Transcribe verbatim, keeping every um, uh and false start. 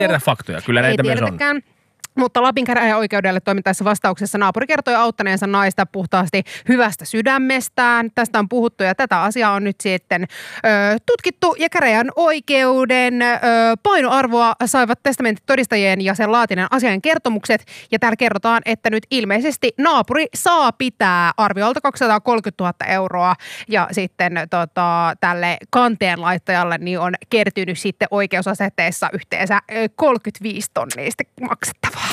Tiedä faktoja, kyllä näitä myös on. Mutta Lapin käräjäoikeudelle toimittaessa vastauksessa naapuri kertoi auttaneensa naista puhtaasti hyvästä sydämestään. Tästä on puhuttu ja tätä asiaa on nyt sitten ö, tutkittu ja käräjän oikeuden ö, painoarvoa saivat testamentitodistajien ja sen laatinen asian kertomukset. Ja täällä kerrotaan, että nyt ilmeisesti naapuri saa pitää arviolta kaksisataakolmekymmentätuhatta euroa ja sitten tota, tälle kanteen laittajalle niin on kertynyt sitten oikeusasetteessa yhteensä kolmekymmentäviisi tonnia maksettavaa.